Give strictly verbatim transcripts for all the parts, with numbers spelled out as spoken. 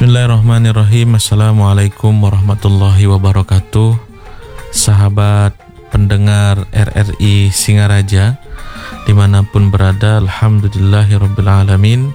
Bismillahirrahmanirrahim. Assalamualaikum warahmatullahi wabarakatuh. Sahabat pendengar R R I Singaraja dimanapun berada, alhamdulillahirrabbilalamin.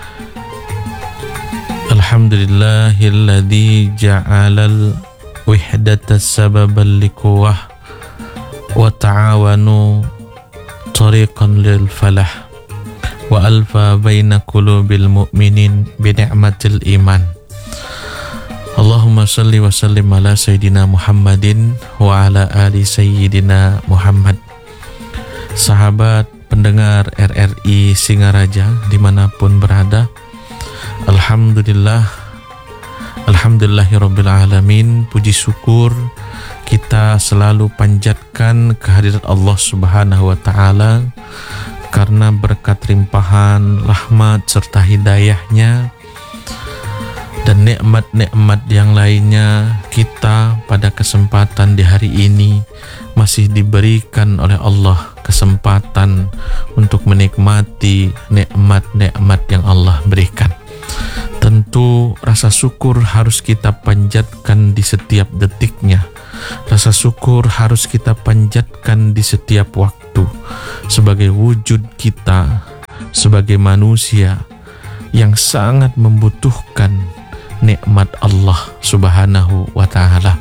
Alhamdulillahilladzi ja'alal wihdata sababan liquwah wa ta'awanu tariqan lil falah wa alfa baina qulubil mu'minin bi ni'matil iman. Allahumma salli wa sallim ala sayyidina Muhammadin wa ala ali sayyidina Muhammad. Sahabat pendengar R R I Singaraja dimanapun berada, alhamdulillah alhamdulillahirabbil alamin. Puji syukur kita selalu panjatkan kehadirat Allah Subhanahu wa taala, karena berkat limpahan rahmat serta hidayahnya dan nikmat-nikmat yang lainnya, kita pada kesempatan di hari ini masih diberikan oleh Allah kesempatan untuk menikmati nikmat-nikmat yang Allah berikan. Tentu rasa syukur harus kita panjatkan di setiap detiknya. Rasa syukur harus kita panjatkan di setiap waktu, sebagai wujud kita sebagai manusia yang sangat membutuhkan nikmat Allah Subhanahu wa ta'ala.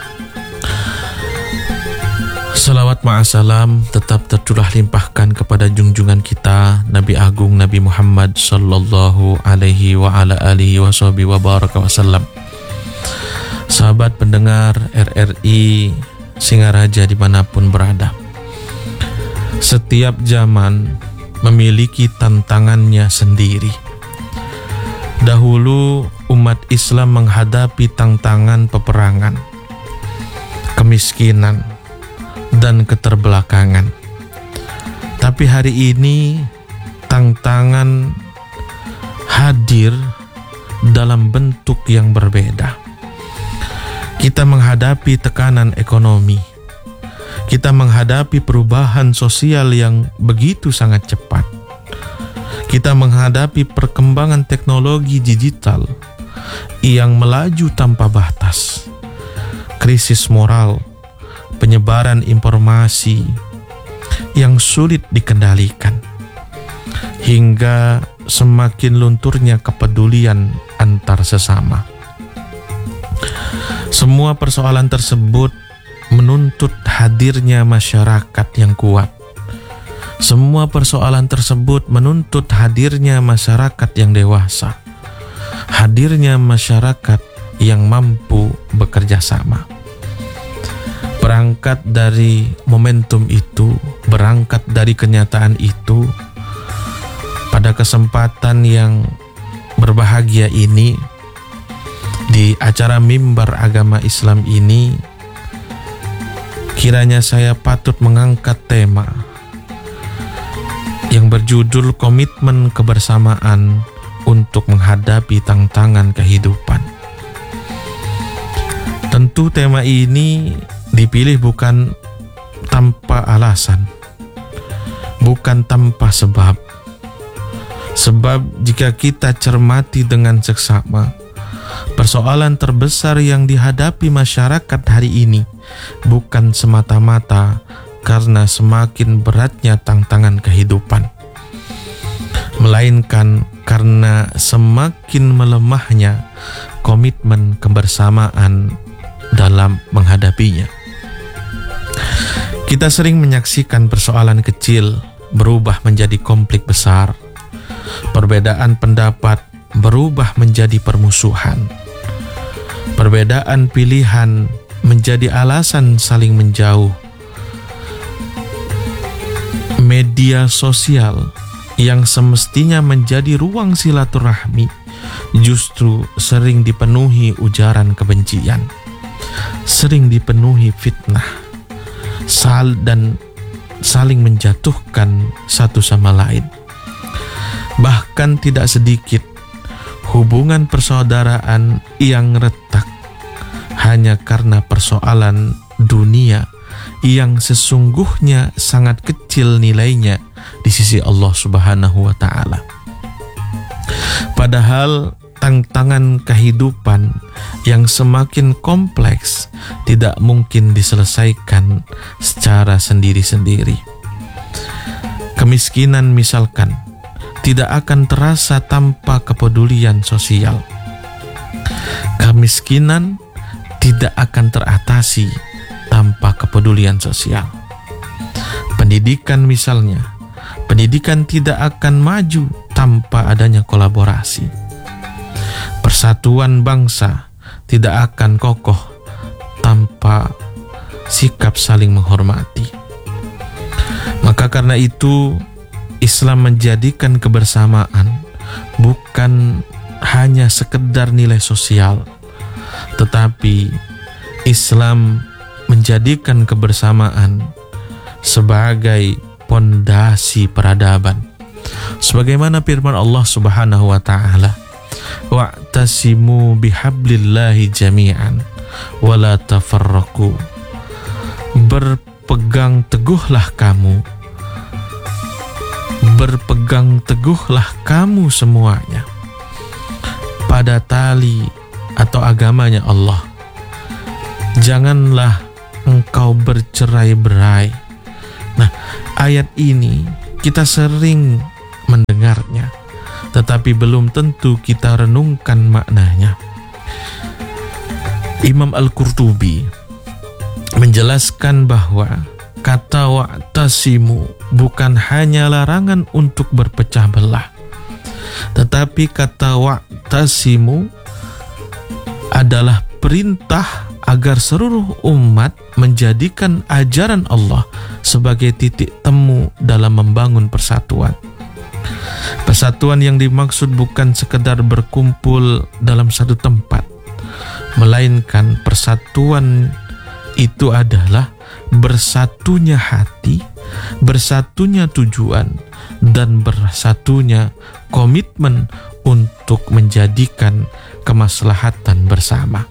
Salawat ma'asalam tetap tercurah limpahkan kepada junjungan kita Nabi Agung Nabi Muhammad sallallahu alaihi wa ala alihi wa sahbihi wa baraka wa sallam. Sahabat pendengar R R I Singaraja dimanapun berada, setiap zaman memiliki tantangannya sendiri. Dahulu umat Islam menghadapi tantangan peperangan, kemiskinan, dan keterbelakangan. Tapi hari ini tantangan hadir dalam bentuk yang berbeda. Kita menghadapi tekanan ekonomi. Kita menghadapi perubahan sosial yang begitu sangat cepat. Kita menghadapi perkembangan teknologi digital yang melaju tanpa batas. Krisis moral, penyebaran informasi yang sulit dikendalikan, hingga semakin lunturnya kepedulian antar sesama. Semua persoalan tersebut menuntut hadirnya masyarakat yang kuat. Semua persoalan tersebut menuntut hadirnya masyarakat yang dewasa, hadirnya masyarakat yang mampu bekerja sama. Berangkat dari momentum itu, berangkat dari kenyataan itu, pada kesempatan yang berbahagia ini, di acara Mimbar Agama Islam ini, kiranya saya patut mengangkat tema yang berjudul komitmen kebersamaan untuk menghadapi tantangan kehidupan. Tentu tema ini dipilih bukan tanpa alasan, bukan tanpa sebab. Sebab jika kita cermati dengan seksama, persoalan terbesar yang dihadapi masyarakat hari ini bukan semata-mata karena semakin beratnya tantangan kehidupan, melainkan karena semakin melemahnya komitmen kebersamaan dalam menghadapinya. Kita sering menyaksikan persoalan kecil berubah menjadi konflik besar, perbedaan pendapat berubah menjadi permusuhan, perbedaan pilihan menjadi alasan saling menjauh. Media sosial yang semestinya menjadi ruang silaturahmi justru sering dipenuhi ujaran kebencian, sering dipenuhi fitnah, sal dan saling menjatuhkan satu sama lain. Bahkan tidak sedikit hubungan persaudaraan yang retak hanya karena persoalan dunia yang sesungguhnya sangat kecil nilainya di sisi Allah Subhanahu wa ta'ala. Padahal tantangan kehidupan yang semakin kompleks tidak mungkin diselesaikan secara sendiri-sendiri. Kemiskinan misalkan tidak akan terasa tanpa kepedulian sosial. Kemiskinan tidak akan teratasi tanpa kepedulian sosial. Pendidikan misalnya, pendidikan tidak akan maju tanpa adanya kolaborasi. Persatuan bangsa tidak akan kokoh tanpa sikap saling menghormati. Maka karena itu, Islam menjadikan kebersamaan bukan hanya sekedar nilai sosial, tetapi Islam menjadikan kebersamaan sebagai pondasi peradaban. Sebagaimana firman Allah Subhanahu wa taala, wa'tasimu bihablillahi jami'an wa la tafarraqu. Berpegang teguhlah kamu, berpegang teguhlah kamu semuanya pada tali atau agamanya Allah. Janganlah engkau bercerai-berai. Nah, ayat ini kita sering mendengarnya, tetapi belum tentu kita renungkan maknanya. Imam Al-Qurtubi menjelaskan bahwa kata wa'tasimu bukan hanya larangan untuk berpecah belah, tetapi kata wa'tasimu adalah perintah agar seluruh umat menjadikan ajaran Allah sebagai titik temu dalam membangun persatuan. Persatuan yang dimaksud bukan sekedar berkumpul dalam satu tempat, melainkan persatuan itu adalah bersatunya hati, bersatunya tujuan, dan bersatunya komitmen untuk menjadikan kemaslahatan bersama.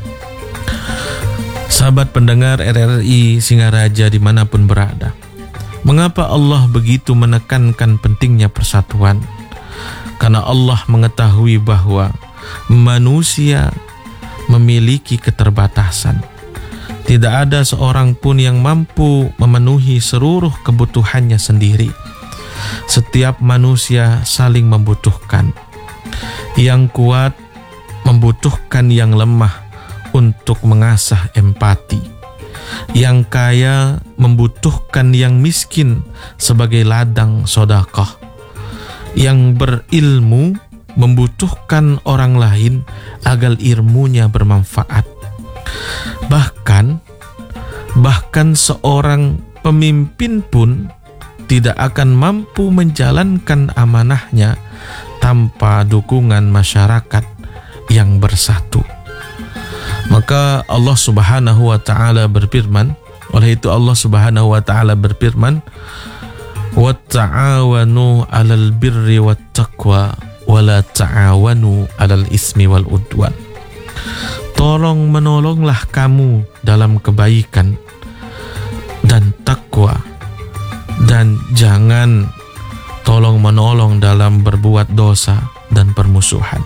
Sahabat pendengar R R I Singaraja dimanapun berada, mengapa Allah begitu menekankan pentingnya persatuan? Karena Allah mengetahui bahwa manusia memiliki keterbatasan. Tidak ada seorang pun yang mampu memenuhi seluruh kebutuhannya sendiri. Setiap manusia saling membutuhkan. Yang kuat membutuhkan yang lemah untuk mengasah empati. Yang kaya membutuhkan yang miskin sebagai ladang sedekah. Yang berilmu membutuhkan orang lain agar ilmunya bermanfaat. Bahkan, bahkan seorang pemimpin pun tidak akan mampu menjalankan amanahnya tanpa dukungan masyarakat yang bersatu. Maka Allah Subhanahu wa taala berfirman, oleh itu Allah Subhanahu wa taala berfirman, "Wa ta'awanu 'alal birri wat taqwa wa la ta'awanu 'alal ismi wal udwan." Tolong menolonglah kamu dalam kebaikan dan takwa, dan jangan tolong menolong dalam berbuat dosa dan permusuhan.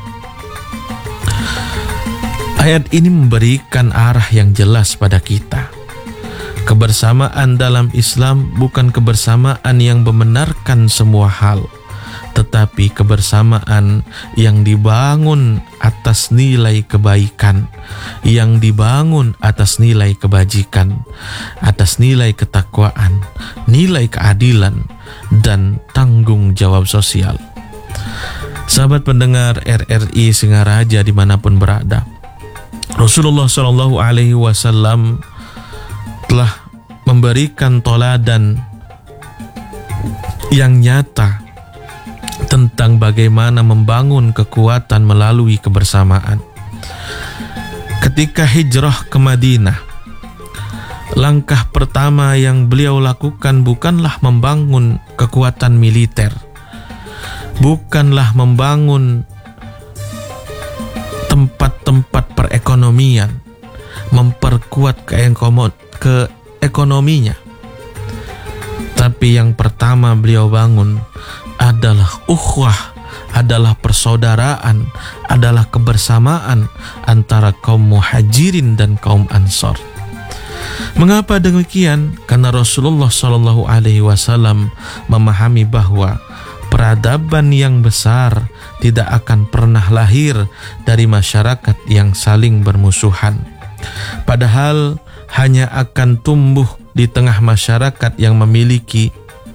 Ayat ini memberikan arah yang jelas pada kita. Kebersamaan dalam Islam bukan kebersamaan yang membenarkan semua hal, tetapi kebersamaan yang dibangun atas nilai kebaikan, yang dibangun atas nilai kebajikan, atas nilai ketakwaan, nilai keadilan, dan tanggung jawab sosial. Sahabat pendengar R R I Singaraja dimanapun berada, Rasulullah Shallallahu Alaihi Wasallam telah memberikan teladan yang nyata tentang bagaimana membangun kekuatan melalui kebersamaan. Ketika hijrah ke Madinah, langkah pertama yang beliau lakukan bukanlah membangun kekuatan militer, bukanlah membangun tempat-tempat perekonomian, memperkuat keekonominya. Tapi yang pertama beliau bangun adalah ukhwah, adalah persaudaraan, adalah kebersamaan antara kaum muhajirin dan kaum ansor. Mengapa demikian? Karena Rasulullah shallallahu alaihi wasallam memahami bahwa peradaban yang besar tidak akan pernah lahir dari masyarakat yang saling bermusuhan. Padahal hanya akan tumbuh di tengah masyarakat yang memiliki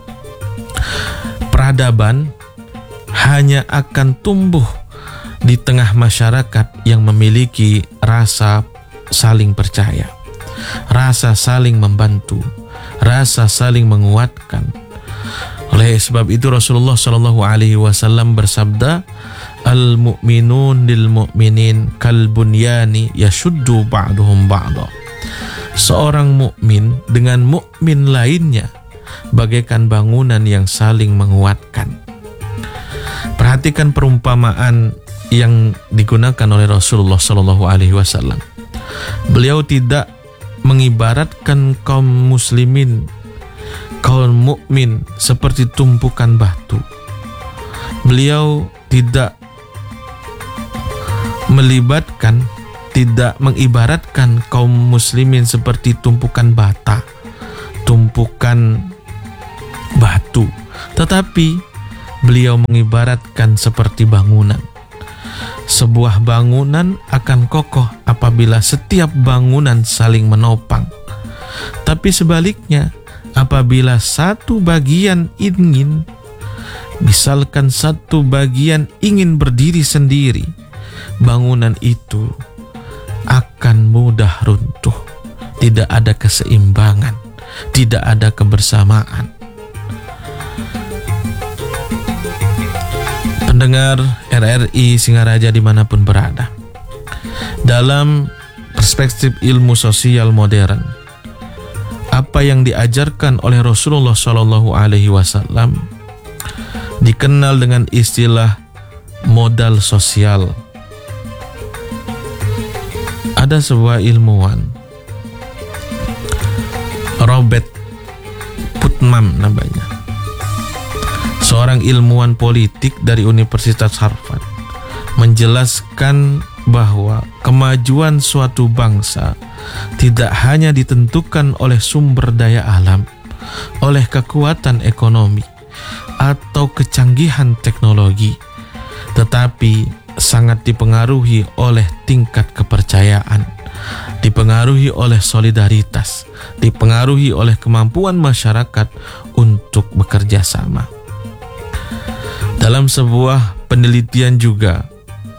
peradaban, hanya akan tumbuh di tengah masyarakat yang memiliki rasa saling percaya, rasa saling membantu, rasa saling menguatkan. Oleh sebab itu Rasulullah shallallahu alaihi wasallam bersabda, al-mu'minun lil mu'minin kal bunyani yashuddu ba'duhum ba'da. Seorang mukmin dengan mukmin lainnya bagaikan bangunan yang saling menguatkan. Perhatikan perumpamaan yang digunakan oleh Rasulullah shallallahu alaihi wasallam. Beliau tidak mengibaratkan kaum muslimin, kaum mukmin seperti tumpukan batu. Beliau tidak melibatkan, tidak mengibaratkan kaum muslimin seperti tumpukan bata, tumpukan batu, tetapi beliau mengibaratkan seperti bangunan. Sebuah bangunan akan kokoh apabila setiap bangunan saling menopang. Tapi sebaliknya, apabila satu bagian ingin, misalkan satu bagian ingin berdiri sendiri, bangunan itu akan mudah runtuh. Tidak ada keseimbangan, tidak ada kebersamaan. Pendengar R R I Singaraja dimanapun berada, dalam perspektif ilmu sosial modern, apa yang diajarkan oleh Rasulullah shallallahu alaihi wasallam dikenal dengan istilah modal sosial. Ada sebuah ilmuwan, Robert Putnam namanya, seorang ilmuwan politik dari Universitas Harvard, menjelaskan bahwa kemajuan suatu bangsa tidak hanya ditentukan oleh sumber daya alam, oleh kekuatan ekonomi, atau kecanggihan teknologi, tetapi sangat dipengaruhi oleh tingkat kepercayaan, dipengaruhi oleh solidaritas, dipengaruhi oleh kemampuan masyarakat untuk bekerja sama. Dalam sebuah penelitian juga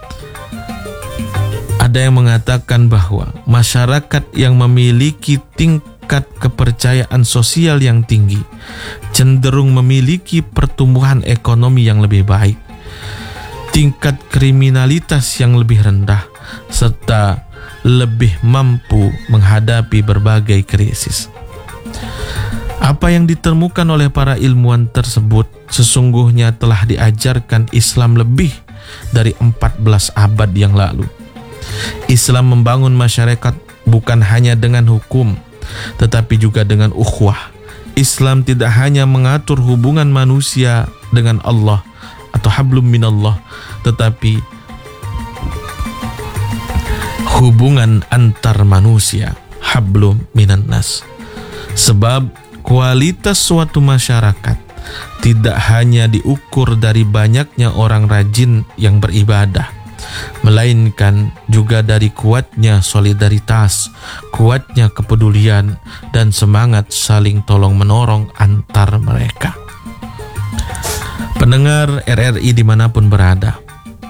ada yang mengatakan bahwa masyarakat yang memiliki tingkat kepercayaan sosial yang tinggi cenderung memiliki pertumbuhan ekonomi yang lebih baik, tingkat kriminalitas yang lebih rendah, serta lebih mampu menghadapi berbagai krisis. Apa yang ditemukan oleh para ilmuwan tersebut sesungguhnya telah diajarkan Islam lebih dari empat belas abad yang lalu. Islam membangun masyarakat bukan hanya dengan hukum, tetapi juga dengan ukhuwah. Islam tidak hanya mengatur hubungan manusia dengan Allah atau hablum minallah, tetapi hubungan antar manusia, hablum minannas. Sebab kualitas suatu masyarakat tidak hanya diukur dari banyaknya orang rajin yang beribadah, melainkan juga dari kuatnya solidaritas, kuatnya kepedulian, dan semangat saling tolong-menolong antar mereka. Pendengar R R I dimanapun berada,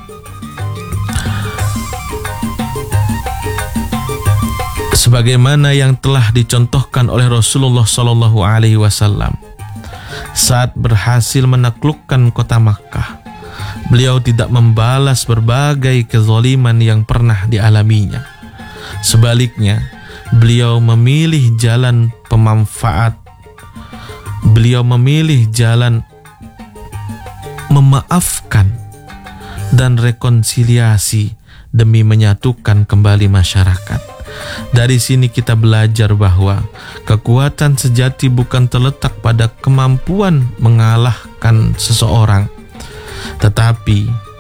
sebagaimana yang telah dicontohkan oleh Rasulullah shallallahu alaihi wasallam saat berhasil menaklukkan kota Makkah, beliau tidak membalas berbagai kezaliman yang pernah dialaminya. Sebaliknya, beliau memilih jalan pemanfaat. Beliau memilih jalan memaafkan dan rekonsiliasi demi menyatukan kembali masyarakat. Dari sini kita belajar bahwa kekuatan sejati bukan terletak pada kemampuan mengalahkan seseorang, tetapi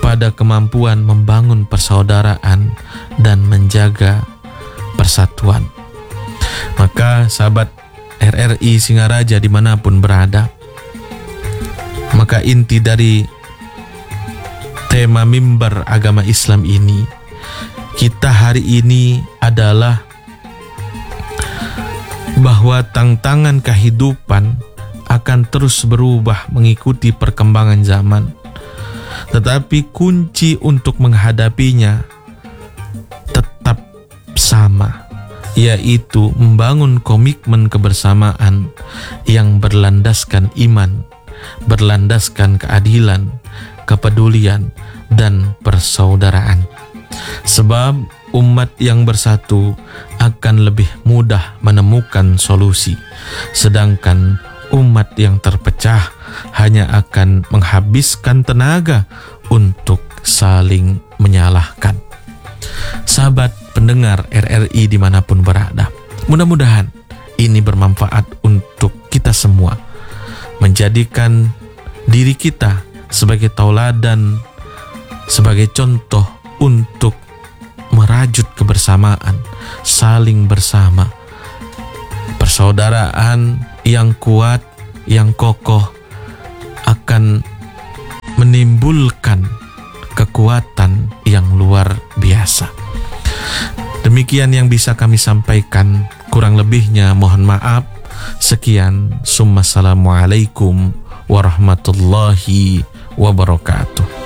pada kemampuan membangun persaudaraan dan menjaga persatuan. Maka sahabat R R I Singaraja dimanapun berada, maka inti dari tema mimbar agama Islam ini, kita hari ini adalah bahwa tantangan kehidupan akan terus berubah mengikuti perkembangan zaman. Tetapi kunci untuk menghadapinya tetap sama, yaitu membangun komitmen kebersamaan yang berlandaskan iman, berlandaskan keadilan, kepedulian, dan persaudaraan. Sebab umat yang bersatu akan lebih mudah menemukan solusi, sedangkan umat yang terpecah hanya akan menghabiskan tenaga untuk saling menyalahkan. Sahabat pendengar R R I dimanapun berada, mudah-mudahan ini bermanfaat untuk kita semua, menjadikan diri kita sebagai tauladan, sebagai contoh untuk merajut kebersamaan, saling bersama, persaudaraan yang kuat, yang kokoh akan menimbulkan kekuatan yang luar biasa. Demikian yang bisa kami sampaikan, kurang lebihnya mohon maaf. Sekian, summa assalamualaikum warahmatullahi wabarakatuh.